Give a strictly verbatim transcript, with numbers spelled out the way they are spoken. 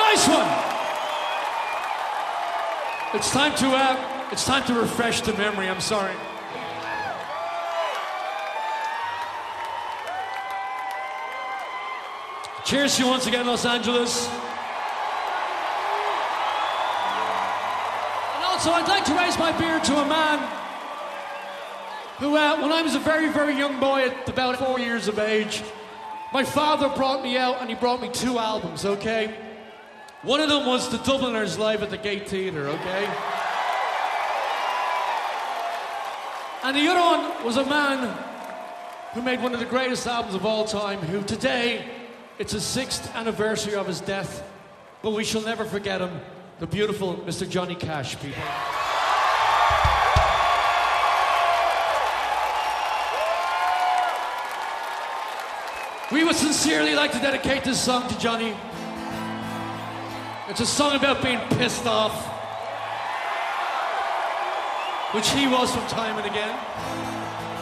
Nice one. It's time to uh, it's time to refresh the memory. I'm sorry. Cheers to you once again, Los Angeles. And also, I'd like to raise my beer to a man who, uh, when I was a very, very young boy, at about four years of age, my father brought me out and he brought me two albums, okay? One of them was The Dubliners live at the Gate Theatre, okay? And the other one was a man who made one of the greatest albums of all time, who today, it's the sixth anniversary of his death, but we shall never forget him, the beautiful Mister Johnny Cash, people. We would sincerely like to dedicate this song to Johnny. It's a song about being pissed off, which he was from time and again.